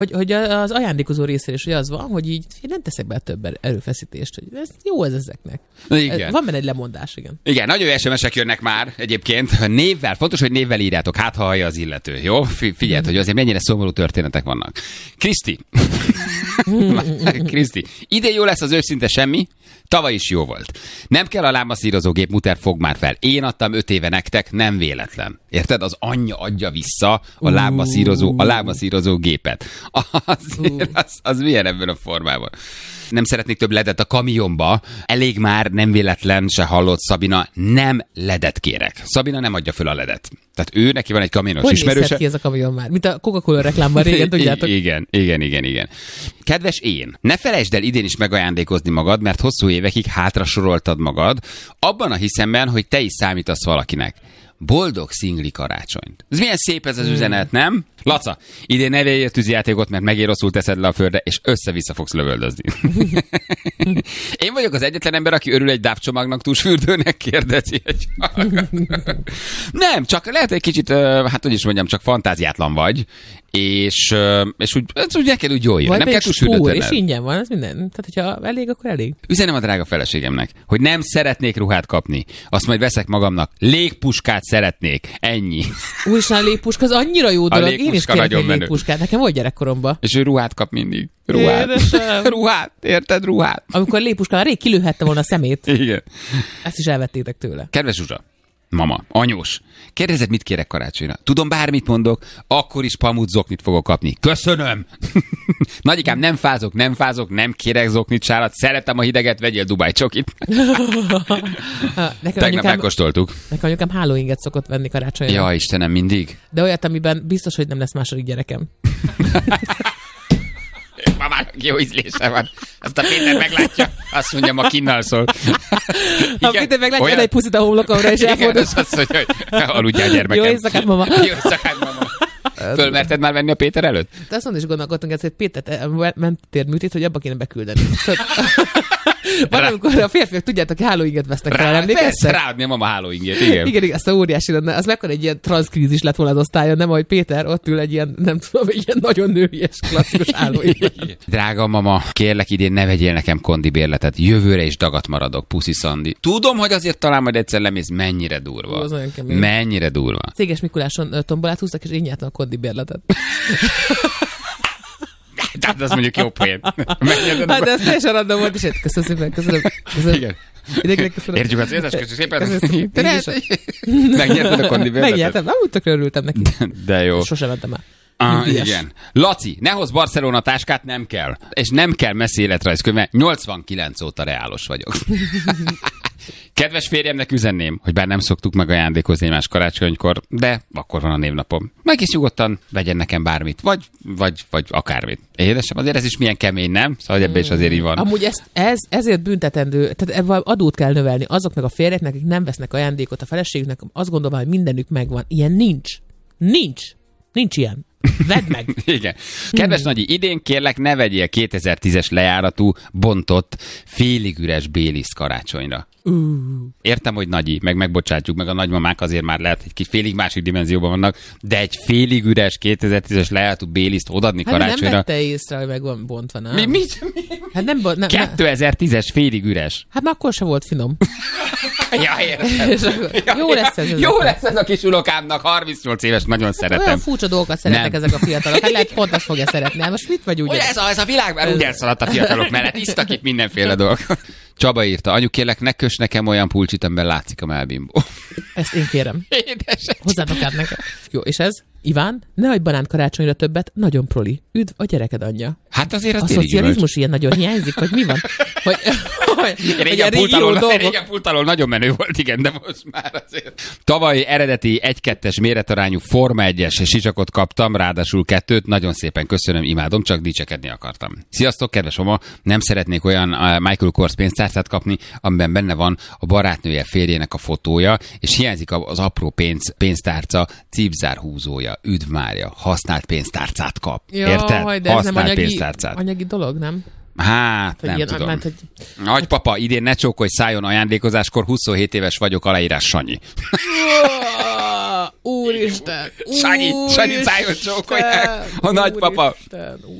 Hogy az ajándékozó részéről is, hogy az van, hogy így nem teszek be több erőfeszítést, hogy ez jó ez ezeknek. Igen. Van benne egy lemondás, igen. Igen, nagyon jó SMS-ek jönnek már egyébként. Névvel, fontos, hogy névvel írjátok, hát ha hallja az illető, jó? Figyeld, hogy azért mennyire szomorú történetek vannak. Kriszti, idén jó lesz az őszinte semmi, tavaly is jó volt. Nem kell a lábmasszírozógép, muter, fog már fel. Én adtam 5 éve nektek, nem véletlen. Érted? Az anyja adja vissza a lábmasszírozó gépet. Az milyen ebben a formában? Nem szeretnék több ledet a kamionba. Elég már, nem véletlen se hallott Szabina, nem ledet kérek. Szabina nem adja föl a ledet. Tehát ő, neki van egy kamionos ismerőse. Hogy nézhet ki ez a kamion már? Mint a Coca-Cola reklámban régen, tudjátok? Igen. Kedves én, ne felejtsd el idén is megajándékozni magad, mert hosszú évekig hátra soroltad magad, abban a hiszemben, hogy te is számítasz valakinek. Boldog szingli karácsonyt. Ez milyen szép ez az üzenet, nem? Laca, idén ne vegyél tűzijátékot, mert megint rosszul teszed le a földre, és össze-vissza fogsz lövöldözni. Én vagyok az egyetlen ember, aki örül egy dávcsomagnak, túlsfürdőnek, kérdezi egy Nem, csak lehet egy kicsit, hát hogy is mondjam, csak fantáziátlan vagy, és úgy neked úgy jól jön. Nem kell túlsfürdőt. És ingyen van, ez minden. Tehát, hogyha elég, akkor elég. Üzenem a drága feleségemnek, hogy nem szeretnék ruhát kapni. Azt majd veszek magamnak. Légpuskát szeretnék. Ennyi. Úristen, a légpuska az annyira jó dolog. Én is kérek egy légpuskát. Nekem volt gyerekkoromban. És ő ruhát kap mindig. Ruhát. Érted? Ruhát. Amikor a légpuskával rég kilőhette volna a szemét. Igen. Ezt is elvettétek tőle. Kedves Zsuzsa, mama, anyós, kérdezed, mit kérek karácsonyra? Tudom, bármit mondok, akkor is pamut zoknit fogok kapni. Köszönöm! Nagyikám, nem fázok, nem kérek zoknit, sálat, szeretem a hideget, vegyél Dubai csokit. Tegnap megkóstoltuk. Nekem anyukám hálóinget szokott venni karácsonyra. Ja, Istenem, mindig. De olyat, amiben biztos, hogy nem lesz második gyerekem. Mamának jó ízlése van. Azt a Péter meglátja, azt mondja, ma kinnal szól. A Péter meglátja, olyan... egy puszit a homlokomra, és elfordul. Igen, azt mondja, hogy aludjál, gyermekem. Jó éjszakát, mama. Jó éjszakát, mama. Fölmerted már venni a Péter előtt? De azt mondom, is gondolkodtunk, hogy Péter ment műtét, hogy abba kéne beküldeni. Van, amikor a férfiak tudjátok, hogy hálóinget vesznek fel, emlékeztek? Ráadni a mama hálóinget, igen. Igen, azt a óriási lenne. Az mekkora egy ilyen transzkrízis lett volna az osztályon, nem, ahogy Péter ott ül egy ilyen, nem tudom, egy ilyen nagyon nőies, klasszikus hálóinget. Drága mama, kérlek idén ne vegyél nekem kondibérletet. Jövőre is dagat maradok, puszi Szandi. Tudom, hogy azért talán majd egyszer lemész, mennyire durva. Mennyire durva. Céges Mikuláson tombolát húztak, és én nyertem a kondibérletet. Tehát az mondjuk jó poén. Hát de ez teljesen random volt, és köszönöm szépen, köszönöm. Igen. Értjük az érzést, köszönöm szépen. Megnyerted a kondibérletet? Megnyertem, amúgy tökre örültem neki. De jó. Sosem mentem el. Igen. Laci, ne hozz Barcelona táskát, nem kell. És nem kell messzi életrajzkönyve. 89 óta reálos vagyok. Kedves férjemnek üzenném, hogy bár nem szoktuk meg ajándékozni egymás karácsonykor, de akkor van a névnapom. Meg is nyugodtan vegyen nekem bármit, vagy akármit. Édesem, azért ez is milyen kemény, nem? Szóval ebben is azért így van. Amúgy ezért büntetendő, tehát adót kell növelni azoknak a férjeknek, akik nem vesznek ajándékot a feleségüknek, azt gondolom, hogy mindenük megvan. Ilyen nincs ilyen. Vedd meg! Igen. Kedves Nagyi, idén kérlek, ne vegyél 2010-es lejáratú, bontott, félig üres béliszt karácsonyra. Értem, hogy Nagyi, megbocsátjuk, meg a nagymamák azért már lehet, hogy félig másik dimenzióban vannak, de egy félig üres 2010-es lejáratú béliszt odadni karácsonyra. Nem vette észre, hogy meg van bontva, nem? Mi? Hát nem 2010-es félig üres. Hát már akkor sem volt finom. Ja, értem. Jó lesz ez. Jó lesz ez a kis unokámnak, 38 éves, nagyon szeretem. Olyan furcsa dolgokat szeretnek ezek a fiatalok. Hát lehet, pont azt fogja szeretni. Most mit vagy úgy? Ez a világ már úgy elszaladt a fiatalok mellett. Isztak itt mindenféle dolgok. Csaba írta, anyu kérlek, ne köss nekem olyan pulcsit, amiben látszik a melbimbó. Ezt én kérem. Édesem. Hozzátok át nekem. Jó, és ez? Iván, ne hagyj banánt karácsonyra többet, nagyon proli. Üdv a gyereked anyja. Hát azért az a szocializmus ilyen nagyon hiányzik, hogy mi van? Régen pultalól nagyon menő volt, igen, de most már azért. Tavaly eredeti 1-2-es méretarányú Forma 1-es sicsakot kaptam, ráadásul 2-t, nagyon szépen köszönöm, imádom, csak dicsekedni akartam. Sziasztok, kedves Oma, nem szeretnék olyan Michael Kors pénztárcát kapni, amiben benne van a barátnője férjének a fotója, és hiányzik az apró pénztárca cipzárhúzója. Üdv Mária, használt pénztárcát kap. Érted? De ez nem anyagi dolog, nem? Hát, hogy nem ilyen, tudom. Hogy... Nagypapa, idén ne csókolj szájon ajándékozáskor, 27 éves vagyok, aláírás Sanyi. Úristen! Sanyi szájon csókolják a nagypapa.